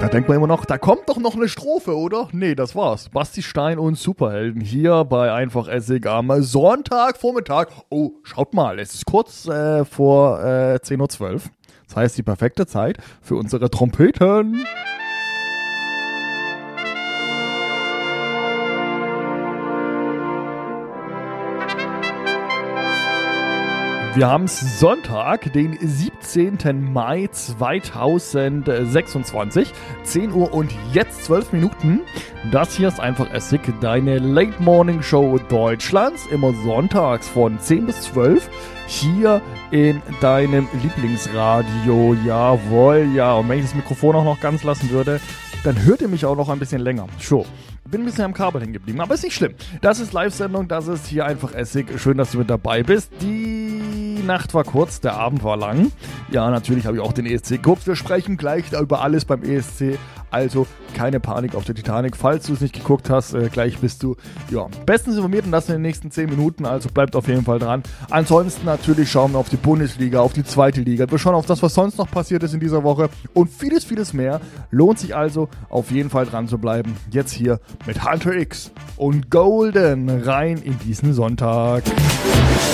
Da denkt man immer noch, da kommt doch noch eine Strophe, oder? Nee, das war's. Basti Stein und Superhelden hier bei Einfach Essig am Sonntagvormittag. Oh, schaut mal, es ist kurz vor 10:12 Uhr. Das heißt, die perfekte Zeit für unsere Trompeten. Wir haben Sonntag, den 17. Mai 2026, 10 Uhr und jetzt 12 Minuten. Das hier ist Einfach Essig, deine Late Morning Show Deutschlands, immer sonntags von 10 bis 12, hier in deinem Lieblingsradio. Jawohl, ja. Und wenn ich das Mikrofon auch noch ganz lassen würde, dann hört ihr mich auch noch ein bisschen länger. Schon. Bin ein bisschen am Kabel hängen geblieben, aber ist nicht schlimm. Das ist Live-Sendung, das ist hier Einfach Essig. Schön, dass du mit dabei bist. Die Nacht war kurz, der Abend war lang. Ja, natürlich habe ich auch den ESC geguckt. Wir sprechen gleich über alles beim ESC. Also keine Panik auf der Titanic. Falls du es nicht geguckt hast, gleich bist du bestens informiert und das in den nächsten 10 Minuten. Also bleibt auf jeden Fall dran. Ansonsten natürlich schauen wir auf die Bundesliga, auf die zweite Liga. Wir schauen auf das, was sonst noch passiert ist in dieser Woche und vieles, vieles mehr. Lohnt sich also auf jeden Fall dran zu bleiben. Jetzt hier mit Hunter X und Golden rein in diesen Sonntag.